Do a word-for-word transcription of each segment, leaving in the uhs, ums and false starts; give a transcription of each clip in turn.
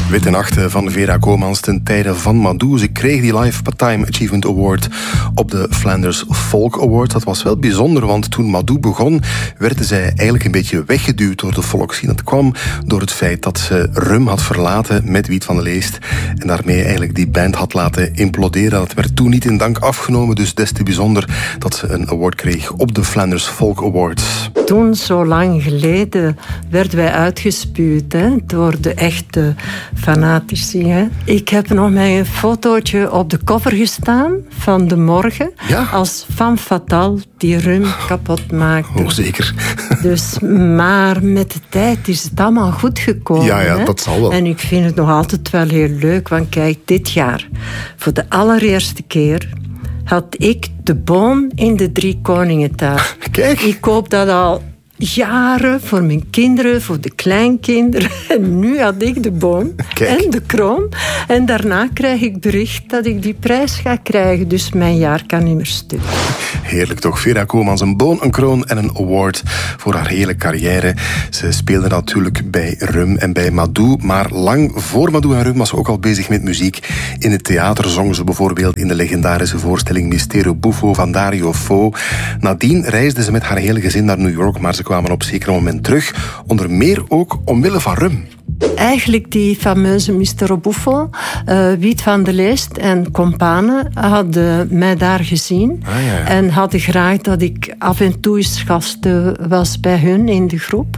Witte Nachten van Vera Komans ten tijde van Madou. Ze kreeg die Lifetime Achievement Award op de Flanders Folk Award. Dat was wel bijzonder, want toen Madou begon, werd zij eigenlijk een beetje weggeduwd door de volksscene. Dat kwam door het feit dat ze Rum had verlaten met Wiet van de Leest en daarmee eigenlijk die band had laten imploderen. Dat werd toen niet in dank afgenomen, dus des te bijzonder dat ze een award kreeg op de Flanders Folk Awards. Toen, zo lang geleden, werden wij uitgespuwd hè, door de echte fanatici. Hè. Ik heb nog met een fotootje op de cover gestaan van De Morgen, ja? als femme fatale die Rum kapot maakte. Oh, zeker. Dus, maar met de tijd is het allemaal goed gekomen. Ja, ja, hè. dat zal wel. En ik vind het nog altijd wel heel leuk, want kijk, dit jaar, voor de allereerste keer, had ik de boom in de Drie Koningentuin. Kijk. Ik koop dat al jaren voor mijn kinderen, voor de kleinkinderen. En nu had ik de boom Kijk. en de kroon. En daarna krijg ik bericht dat ik die prijs ga krijgen. Dus mijn jaar kan niet meer stuk. Heerlijk toch. Vera Komans, een boon, een kroon en een award voor haar hele carrière. Ze speelde natuurlijk bij Rum en bij Madou, maar lang voor Madou en Rum was ze ook al bezig met muziek. In het theater zong ze bijvoorbeeld in de legendarische voorstelling Mistero Buffo van Dario Fo. Nadien reisde ze met haar hele gezin naar New York, maar ze kwamen op zeker moment terug, onder meer ook omwille van Rum. Eigenlijk die fameuze Mistero Buffo, uh, Wiet van de Leest en companen hadden mij daar gezien. Ah, ja, ja. En hadden graag dat ik af en toe eens gasten was bij hun in de groep.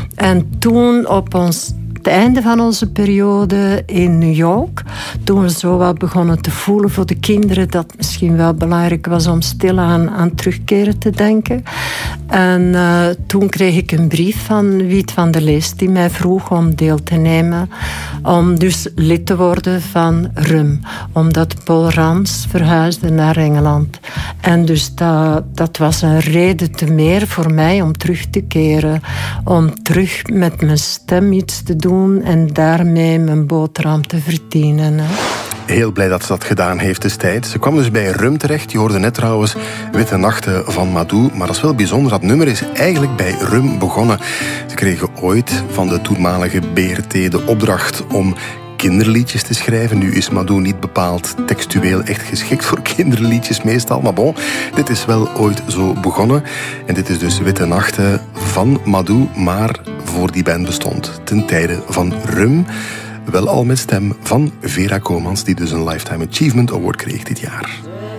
En toen op ons... het einde van onze periode in New York, toen we zo wat begonnen te voelen voor de kinderen, dat het misschien wel belangrijk was om stilaan aan terugkeren te denken. En uh, toen kreeg ik een brief van Wiet van de Leest die mij vroeg om deel te nemen, om dus lid te worden van Rum, omdat Paul Rans verhuisde naar Engeland. En dus dat, dat was een reden te meer voor mij om terug te keren, om terug met mijn stem iets te doen en daarmee mijn boterham te verdienen. Hè. Heel blij dat ze dat gedaan heeft destijds. Ze kwam dus bij Rum terecht. Je hoorde net trouwens Witte Nachten van Madou. Maar dat is wel bijzonder. Dat nummer is eigenlijk bij Rum begonnen. Ze kregen ooit van de toenmalige B R T de opdracht om kinderliedjes te schrijven. Nu is Madou niet bepaald textueel echt geschikt voor kinderliedjes meestal. Maar bon, dit is wel ooit zo begonnen. En dit is dus Witte Nachten van Madou, maar voor die band bestond ten tijde van Rum. Wel al met stem van Vera Komans, die dus een Lifetime Achievement Award kreeg dit jaar.